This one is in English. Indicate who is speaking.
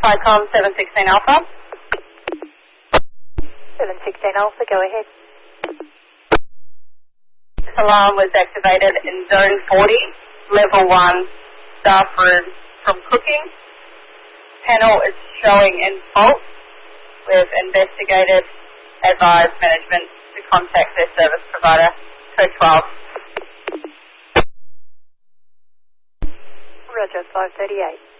Speaker 1: Cyclone 716 Alpha.
Speaker 2: 716 Alpha, go ahead.
Speaker 1: This alarm was activated in Zone 40, Level 1, staff room from cooking. Panel is showing in fault. We've investigated, advised management to contact their service provider, Code 12.
Speaker 2: Roger, 538.